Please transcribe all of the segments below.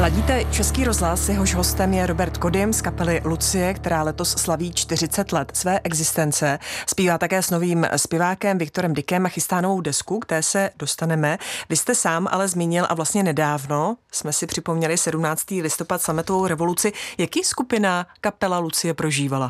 Ladíte Český rozhlas, jehož hostem je Robert Kodym z kapely Lucie, která letos slaví 40 let své existence. Zpívá také s novým zpěvákem Viktorem Dykem a chystá novou desku, které se dostaneme. Vy jste sám ale zmínil a vlastně nedávno jsme si připomněli 17. listopad sametovou revoluci. Jaký skupina kapela Lucie prožívala?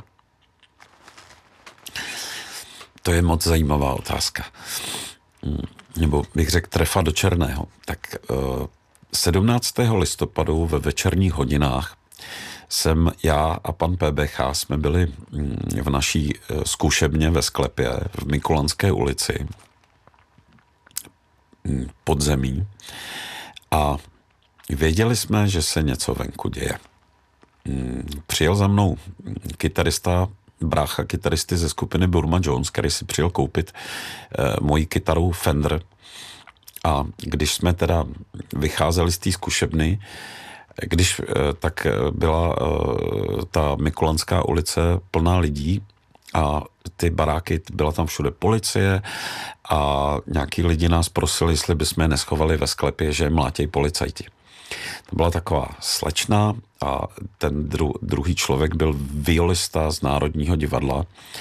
To je moc zajímavá otázka. Nebo bych řekl trefa do černého. Tak 17. listopadu ve večerních hodinách jsem já a pan PBH jsme byli v naší zkušebně ve sklepě v Mikulanské ulici podzemí a věděli jsme, že se něco venku děje. Přijel za mnou kytarista, brácha kytaristy ze skupiny Burma Jones, který si přijel koupit moji kytaru Fender. A když jsme teda vycházeli z té zkušebny, tak byla ta Mikulanská ulice plná lidí a ty baráky, byla tam všude policie a nějaký lidi nás prosili, jestli bychom je neschovali ve sklepě, že mlátějí policajti. To byla taková slečna a ten druhý člověk byl violista z Národního divadla.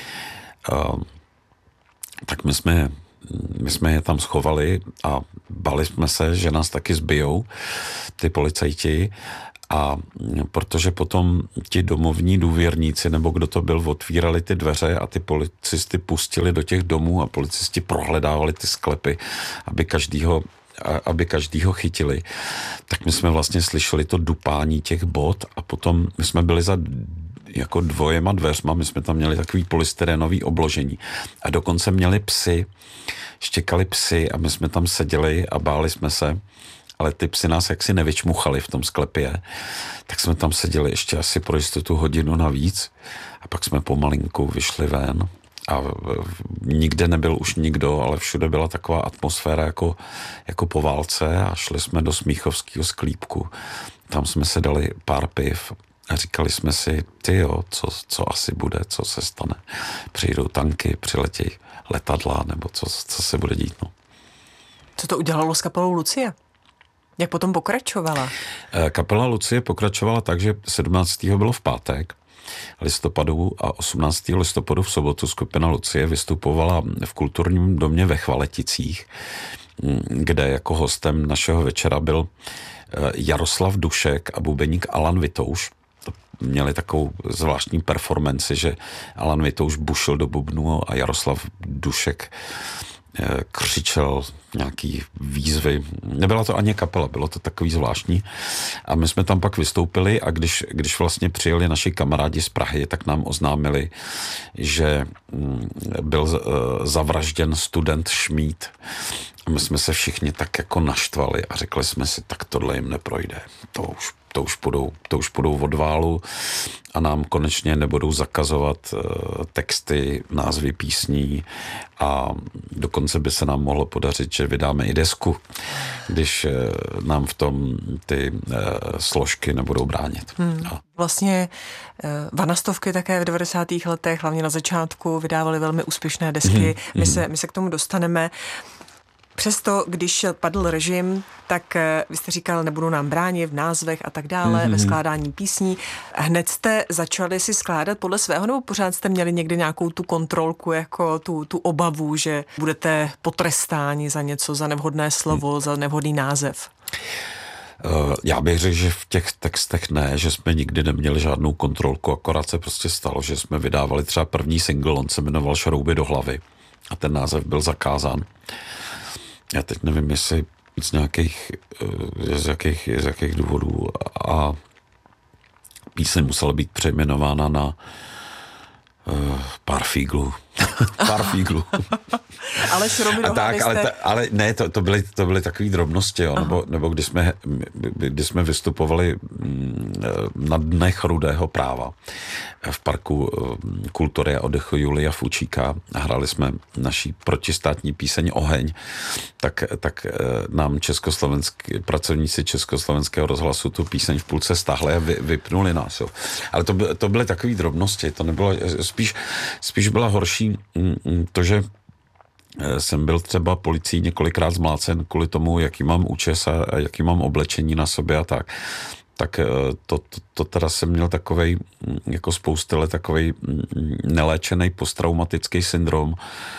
Tak my jsme je tam schovali a báli jsme se, že nás taky zbijou ty policajti, a protože potom ti domovní důvěrníci, nebo kdo to byl, otvírali ty dveře a ty policisty pustili do těch domů a policisti prohledávali ty sklepy, aby každýho chytili, tak my jsme vlastně slyšeli to dupání těch bot a potom my jsme byli za jako dvojema dveřma, my jsme tam měli takový polystyrenový obložení a dokonce měli psy, štěkali psy a my jsme tam seděli a báli jsme se, ale ty psy nás jaksi nevyčmuchali v tom sklepě, tak jsme tam seděli ještě asi pro jistotu hodinu navíc a pak jsme pomalinku vyšli ven a nikde nebyl už nikdo, ale všude byla taková atmosféra jako po válce a šli jsme do Smíchovského sklípku. Tam jsme se dali pár piv a říkali jsme si, co asi bude, co se stane. Přijdou tanky, přiletějí letadla, nebo co se bude dít. No. Co to udělalo s kapelou Lucie? Jak potom pokračovala? Kapela Lucie pokračovala tak, že 17. bylo v pátek listopadu a 18. listopadu v sobotu skupina Lucie vystupovala v kulturním domě ve Chvaleticích, kde jako hostem našeho večera byl Jaroslav Dušek a bubeník Alan Vitouš. Měli takovou zvláštní performanci, že Alan Vitouš bušil do bubnu a Jaroslav Dušek křičel nějaký výzvy. Nebyla to ani kapela, bylo to takový zvláštní. A my jsme tam pak vystoupili a když vlastně přijeli naši kamarádi z Prahy, tak nám oznámili, že byl zavražděn student Šmíd. A my jsme se všichni tak jako naštvali a řekli jsme si, tak tohle jim neprojde. To už půjdou od válu a nám konečně nebudou zakazovat texty, názvy písní a dokonce by se nám mohlo podařit, že vydáme i desku, když nám v tom ty složky nebudou bránit. Vlastně Vanastovky také v 90. letech, hlavně na začátku, vydávaly velmi úspěšné desky. My se k tomu dostaneme. Přesto, když padl režim, tak vy jste říkal, nebudou nám bránit v názvech a tak dále, ve skládání písní. Hned jste začali si skládat podle svého, nebo pořád jste měli někdy nějakou tu kontrolku, jako tu obavu, že budete potrestáni za něco, za nevhodné slovo, za nevhodný název? Já bych řekl, že v těch textech ne, že jsme nikdy neměli žádnou kontrolku, akorát se prostě stalo, že jsme vydávali třeba první single, on se jmenoval Šrouby do hlavy a ten název byl zakázán. Já teď nevím, jestli z jakých důvodů a píseň musela být přejmenována na Pár fíglů. Ale Šrouby do hlavy ale ne, to byly takové drobnosti, jo, nebo když jsme vystupovali na Dnech rudého práva v parku kultury a oddechu Julia Fučíka a hráli jsme naší protistátní píseň Oheň, tak nám pracovníci Československého rozhlasu tu píseň v půlce stáhli a vypnuli nás. Jo. Ale to byly takové drobnosti, to nebylo, spíš byla horší to, že jsem byl třeba policií několikrát zmlácen kvůli tomu, jaký mám účes a jaký mám oblečení na sobě a tak. tak to teda jsem měl takovej, jako spousty let, takovej neléčený posttraumatický syndrom,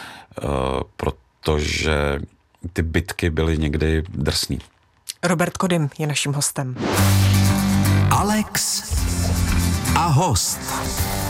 protože ty bitky byly někdy drsný. Robert Kodym je naším hostem. Alex a host.